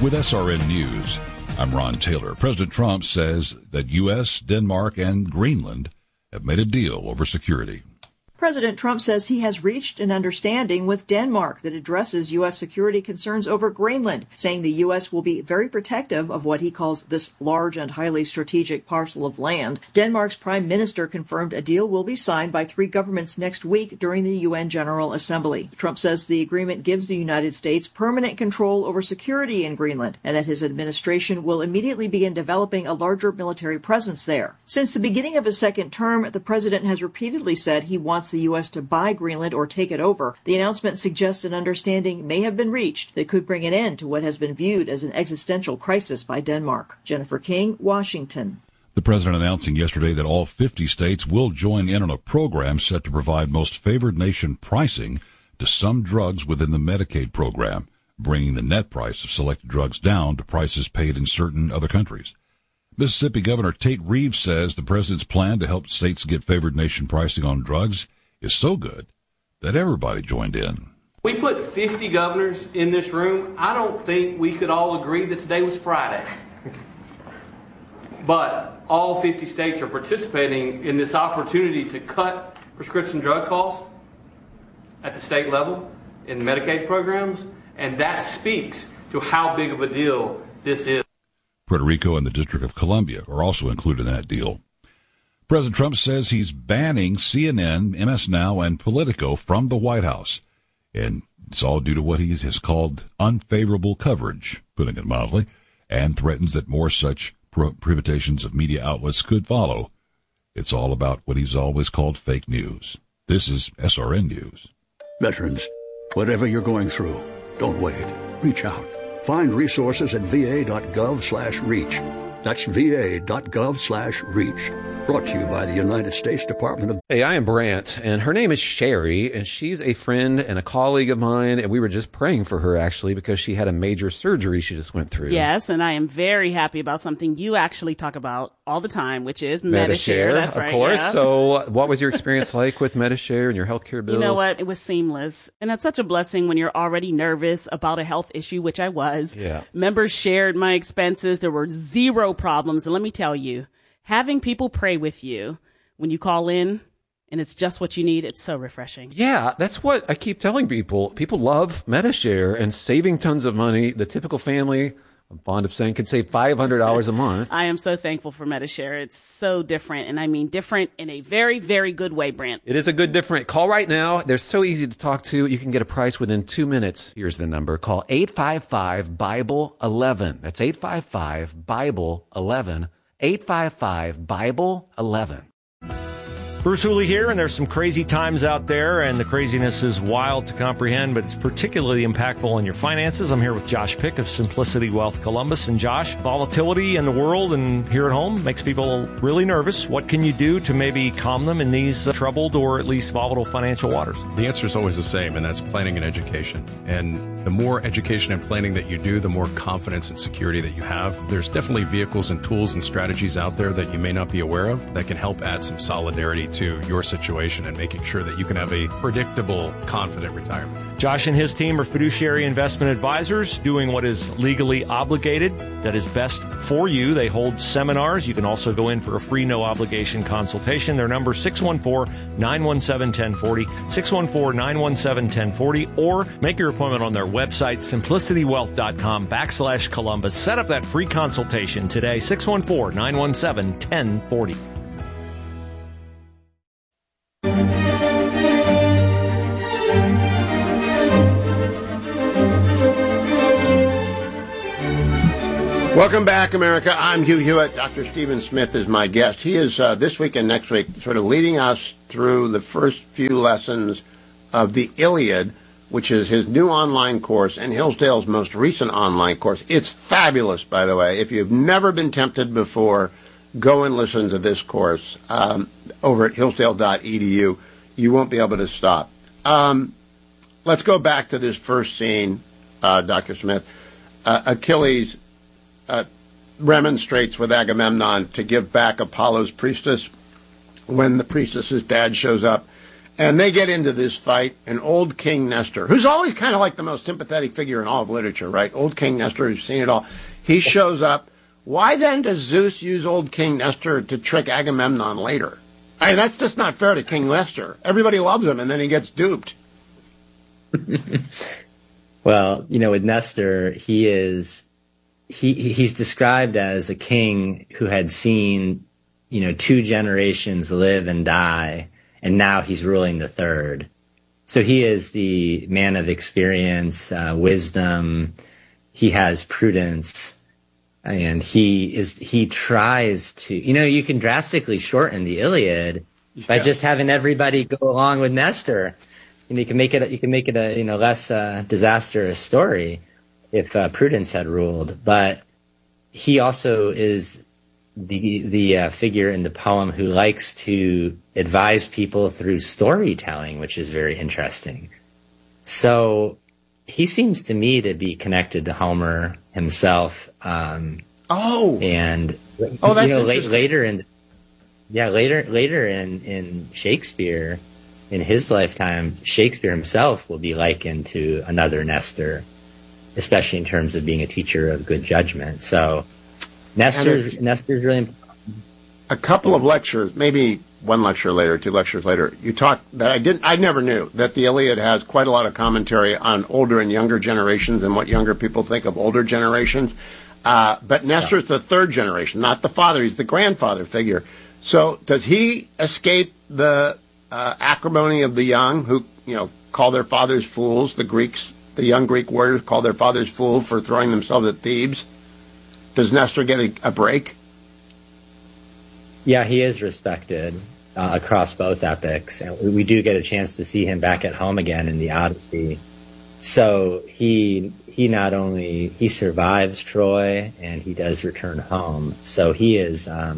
With SRN News, I'm Ron Taylor. President Trump says that U.S., Denmark, and Greenland have made a deal over security. President Trump says he has reached an understanding with Denmark that addresses U.S. security concerns over Greenland, saying the U.S. will be very protective of what he calls this large and highly strategic parcel of land. Denmark's prime minister confirmed a deal will be signed by three governments next week during the UN General Assembly. Trump says the agreement gives the United States permanent control over security in Greenland and that his administration will immediately begin developing a larger military presence there. Since the beginning of his second term, the president has repeatedly said he wants the U.S. to buy Greenland or take it over. The announcement suggests an understanding may have been reached that could bring an end to what has been viewed as an existential crisis by Denmark. Jennifer King, Washington. The president announcing yesterday that all 50 states will join in on a program set to provide most favored nation pricing to some drugs within the Medicaid program, bringing the net price of selected drugs down to prices paid in certain other countries. Mississippi Governor Tate Reeves says the president's plan to help states get favored nation pricing on drugs is so good that everybody joined in. We put 50 governors in this room. I don't think we could all agree that today was Friday. But all 50 states are participating in this opportunity to cut prescription drug costs at the state level in Medicaid programs, and that speaks to how big of a deal this is. Puerto Rico and the District of Columbia are also included in that deal. President Trump says he's banning CNN, MS Now, and Politico from the White House. And it's all due to what he has called unfavorable coverage, putting it mildly, and threatens that more such privatizations of media outlets could follow. It's all about what he's always called fake news. This is SRN News. Veterans, whatever you're going through, don't wait. Reach out. Find resources at va.gov/reach. That's va.gov/reach. Brought to you by the United States Department of... Hey, I am Brant, and her name is Sherry, and she's a friend and a colleague of mine, and we were just praying for her, actually, because she had a major surgery she just went through. Yes, and I am very happy about something you actually talk about all the time, which is Medi-Share. That's right, of course. Yeah. So what was your experience like with Medi-Share and your healthcare bills? You know what? It was seamless, and that's such a blessing when you're already nervous about a health issue, which I was. Yeah. Members shared my expenses. There were zero problems, and let me tell you, having people pray with you when you call in and it's just what you need, it's so refreshing. Yeah, that's what I keep telling people. People love Medi-Share and saving tons of money. The typical family, I'm fond of saying, can save $500 a month. I am so thankful for Medi-Share. It's so different, and I mean different in a very, very good way, Brant. It is a good different. Call right now. They're so easy to talk to. You can get a price within 2 minutes. Here's the number. Call 855-BIBLE-11. That's 855-BIBLE-11. 855-BIBLE-11. Bruce Hooley here, and there's some crazy times out there, and the craziness is wild to comprehend, but it's particularly impactful on your finances. I'm here with Josh Pick of Simplicity Wealth Columbus. And Josh, volatility in the world and here at home makes people really nervous. What can you do to maybe calm them in these troubled or at least volatile financial waters? The answer is always the same, and that's planning and education. And the more education and planning that you do, the more confidence and security that you have. There's definitely vehicles and tools and strategies out there that you may not be aware of that can help add some solidarity to your situation and making sure that you can have a predictable, confident retirement. Josh and his team are fiduciary investment advisors doing what is legally obligated that is best for you. They hold seminars. You can also go in for a free, no-obligation consultation. Their number is 614-917-1040, 614-917-1040, or make your appointment on their website, simplicitywealth.com/Columbus. Set up that free consultation today, 614-917-1040. Welcome back, America. I'm Hugh Hewitt. Dr. Stephen Smith is my guest. He is, this week and next week, sort of leading us through the first few lessons of the Iliad, which is his new online course and Hillsdale's most recent online course. It's fabulous, by the way. If you've never been tempted before, go and listen to this course over at hillsdale.edu. You won't be able to stop. Let's go back to this first scene, Dr. Smith. Achilles remonstrates with Agamemnon to give back Apollo's priestess when the priestess's dad shows up. And they get into this fight, and old King Nestor, who's always kind of like the most sympathetic figure in all of literature, right? Old King Nestor, who's seen it all. He shows up. Why then does Zeus use old King Nestor to trick Agamemnon later? I mean, that's just not fair to King Nestor. Everybody loves him, and then he gets duped. Well, with Nestor, he's described as a king who had seen, 2 generations live and die, and now he's ruling the third. So he is the man of experience, wisdom. He has prudence, and he tries to, you can drastically shorten the Iliad by just having everybody go along with Nestor. You can make it a less disastrous story if prudence had ruled. But he also is the figure in the poem who likes to advise people through storytelling, which is very interesting. So he seems to me to be connected to Homer himself. Later in Shakespeare, in his lifetime, Shakespeare himself will be likened to another Nestor, especially in terms of being a teacher of good judgment. So Nestor's really important. A couple of lectures, maybe one lecture later, 2 lectures later, you talked that I never knew that the Iliad has quite a lot of commentary on older and younger generations and what younger people think of older generations. But Nestor's the third generation, not the father. He's the grandfather figure. So does he escape the acrimony of the young who, call their fathers fools? The young Greek warriors call their fathers fools for throwing themselves at Thebes. Does Nestor get a break? Yeah, he is respected across both epics. And we do get a chance to see him back at home again in the Odyssey. So he not only, he survives Troy and he does return home. So he is, I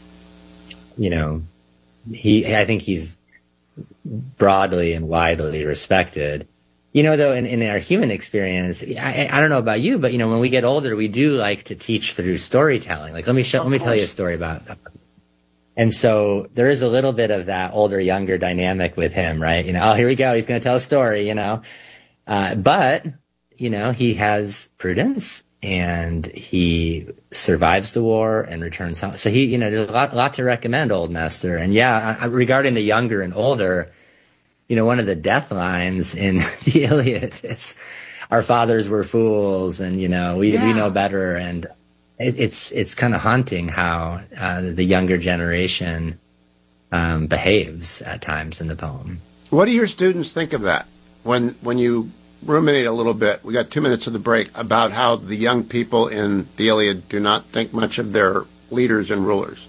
think he's broadly and widely respected. Though in our human experience, I don't know about you, but when we get older, we do like to teach through storytelling. Like, let me tell you a story about that. And so there is a little bit of that older, younger dynamic with him, right? Here we go. He's going to tell a story, but he has prudence and he survives the war and returns home. So there's a lot to recommend old Nestor. And regarding the younger and older, one of the death lines in the Iliad is our fathers were fools and, we know better. And it's kind of haunting how the younger generation behaves at times in the poem. What do your students think of that? When you ruminate a little bit, we got 2 minutes of the break, about how the young people in the Iliad do not think much of their leaders and rulers.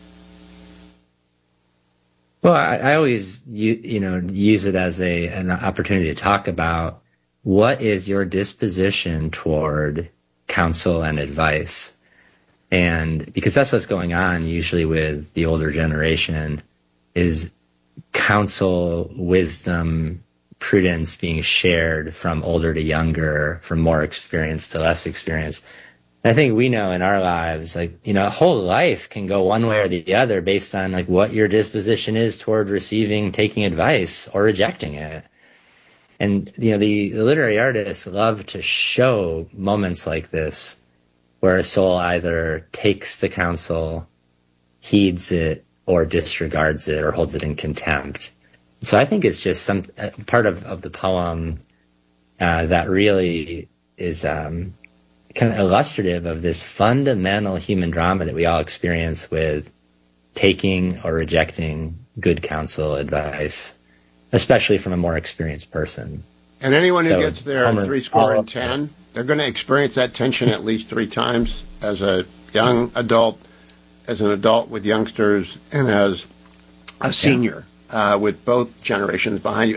Well, I always, use it as an opportunity to talk about what is your disposition toward counsel and advice. And because that's what's going on usually with the older generation is counsel, wisdom, prudence being shared from older to younger, from more experienced to less experienced. I think we know in our lives, a whole life can go one way or the other based on what your disposition is toward taking advice or rejecting it. And, the literary artists love to show moments like this where a soul either takes the counsel, heeds it, or disregards it or holds it in contempt. So I think it's just some part of the poem that really is kind of illustrative of this fundamental human drama that we all experience with taking or rejecting good counsel, advice, especially from a more experienced person. And anyone who gets there at 70, they're going to experience that tension at least 3 times as a young adult, as an adult with youngsters, and as a senior with both generations behind you.